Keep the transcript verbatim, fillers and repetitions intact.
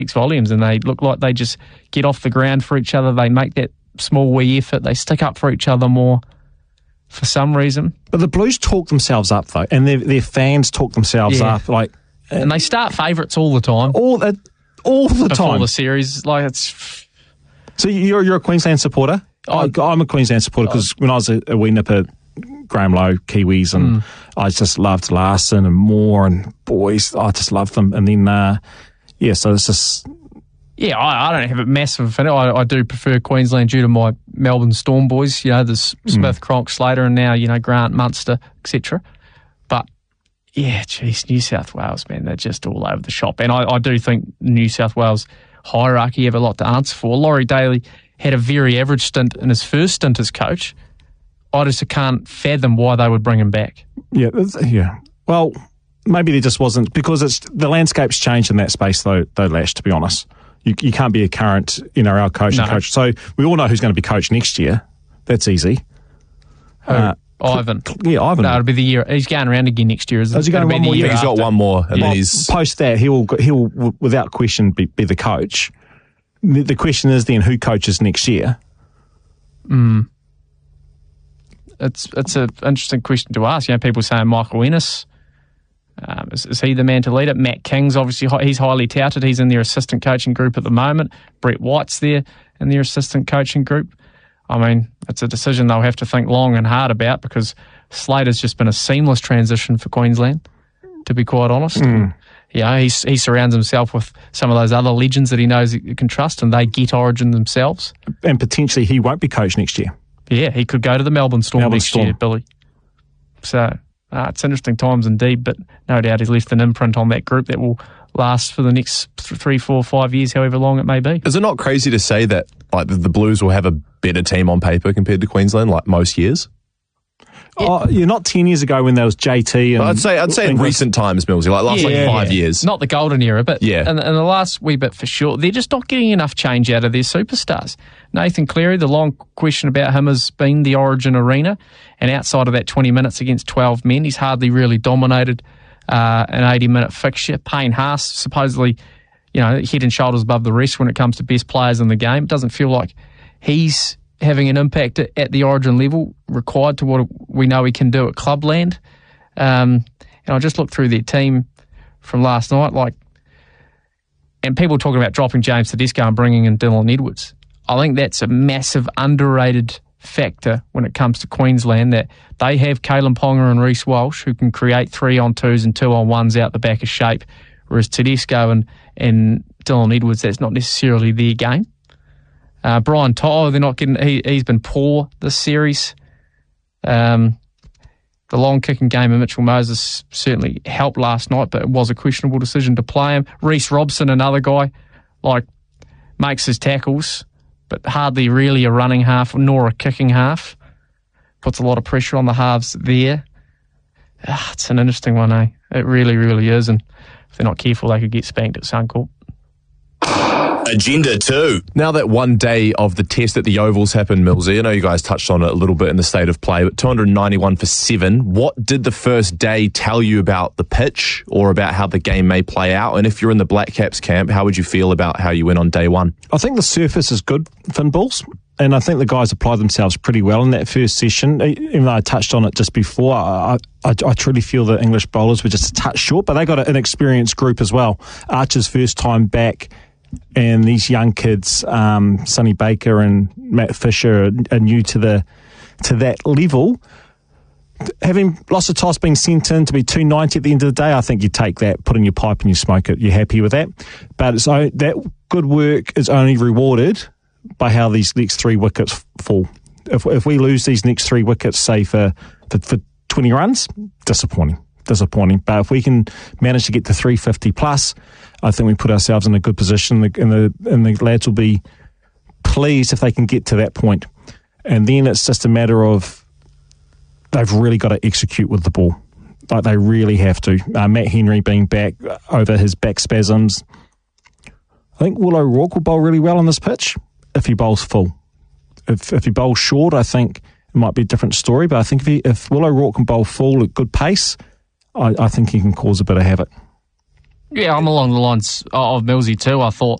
speaks volumes, and they look like they just get off the ground for each other. They make that small wee effort. They stick up for each other more for some reason. But the Blues talk themselves up, though, and their, their fans talk themselves Yeah. up. Like, And they start favourites all the time. all the, all the Before time. the series. Like, it's... So you're you're a Queensland supporter? I, I'm a Queensland supporter because when I was a, a wee nipper, Graham Lowe, Kiwis, and mm. I just loved Larson and Moore and boys. I just loved them. And then, uh, yeah, so it's just... Yeah, I, I don't have a massive affinity. I, I do prefer Queensland due to my Melbourne Storm boys. You know, there's Smith, mm. Cronk, Slater, and now, you know, Grant, Munster, et cetera. But, yeah, geez, New South Wales, man, they're just all over the shop. And I, I do think New South Wales hierarchy have a lot to answer for. Laurie Daly had a very average stint in his first stint as coach. I just can't fathom why they would bring him back. Yeah, yeah. Well, maybe there just wasn't, because it's the landscape's changed in that space, though, though Lash, to be honest. You, you can't be a current N R L coach no. and coach. So we all know who's going to be coach next year. That's easy. Who? Uh, Ivan. Yeah, Ivan. No, it'll be the year. He's going around again next year, isn't Is he going one more year? I think he's got one more. And well, then he's... Post that, he will, he will without question, be, be the coach. The, the question is then who coaches next year? Mm. It's it's an interesting question to ask. You know, people saying Michael Ennis. Um, is, is he the man to lead it? Matt King's obviously, he's highly touted. He's in their assistant coaching group at the moment. Brett White's there in their assistant coaching group. I mean, it's a decision they'll have to think long and hard about, because Slater's just been a seamless transition for Queensland, to be quite honest. Mm. Yeah, he, he surrounds himself with some of those other legends that he knows he can trust, and they get Origin themselves. And potentially he won't be coach next year. Yeah, he could go to the Melbourne Storm Melbourne next Storm. year, Billy. So... Uh, it's interesting times indeed, but no doubt he's left an imprint on that group that will last for the next th- three, four, five years, however long it may be. Is it not crazy to say that like the, the Blues will have a better team on paper compared to Queensland, like most years? Yeah. Oh, yeah, not ten years ago when there was J T. And I'd say I'd say in recent times, Millsy, like last yeah, like five yeah. years. Not the golden era, but yeah. in, in the last wee bit for sure. They're just not getting enough change out of their superstars. Nathan Cleary, the long question about him has been the Origin arena, and outside of that twenty minutes against twelve men, he's hardly really dominated uh, an eighty-minute fixture. Payne Haas, supposedly, you know, head and shoulders above the rest when it comes to best players in the game. It doesn't feel like he's having an impact at, at the Origin level required to what we know he can do at Clubland. Um, and I just looked through their team from last night, like, and people talking about dropping James Tedesco and bringing in Dylan Edwards. I think that's a massive underrated factor when it comes to Queensland, that they have Kalen Ponga and Reece Walsh who can create three on twos and two on ones out the back of shape, whereas Tedesco and, and Dylan Edwards, that's not necessarily their game. Uh, Brian To'o, they're not getting. He, he's been poor this series. Um, the long kicking game of Mitchell Moses certainly helped last night, but it was a questionable decision to play him. Reece Robson, another guy, like makes his tackles, but hardly really a running half nor a kicking half. Puts a lot of pressure on the halves there. Ah, it's an interesting one, eh? It really, really is, and if they're not careful, they could get spanked at Suncorp. Agenda two. Now that one day of the test at the Ovals happened, Millsy, I know you guys touched on it a little bit in the state of play, but two hundred ninety-one for seven. What did the first day tell you about the pitch or about how the game may play out? And if you're in the Black Caps camp, how would you feel about how you went on day one? I think the surface is good, Finn Balls, and I think the guys applied themselves pretty well in that first session. Even though I touched on it just before, I, I, I truly feel the English bowlers were just a touch short, but they got an experienced group as well. Archer's first time back, and these young kids, um, Sonny Baker and Matt Fisher, are, are new to the to that level. Having lost a toss, being sent in to be two ninety at the end of the day, I think you take that, put in your pipe and you smoke it. You're happy with that. But it's, that good work is only rewarded by how these next three wickets fall. If if we lose these next three wickets, say for, for, for twenty runs, disappointing. Disappointing. But if we can manage to get to three fifty plus, I think we put ourselves in a good position, and the, and the lads will be pleased if they can get to that point. And then it's just a matter of they've really got to execute with the ball. Like they really have to. Uh, Matt Henry being back over his back spasms. I think Will O'Rourke will bowl really well on this pitch if he bowls full. If if he bowls short, I think it might be a different story. But I think if, he, if Will O'Rourke can bowl full at good pace, I, I think he can cause a bit of havoc. Yeah, I'm along the lines of Millsy too. I thought